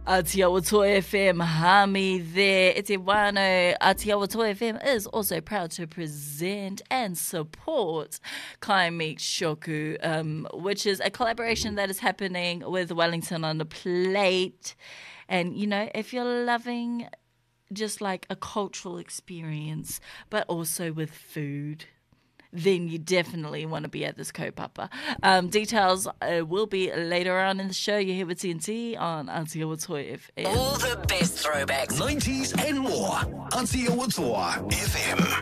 Aotearoa FM, Hami there. It's Iwano. Aotearoa FM is also proud to present and support Kai Meets Shoku, which is a collaboration that is happening with Wellington on the Plate. And, you know, if you're loving just like a cultural experience, but also with food, then you definitely want to be at this kaupapa. Details will be later on in the show. You're here with TNT on Aotearoa FM. All the best throwbacks, 90s and more. Aotearoa FM.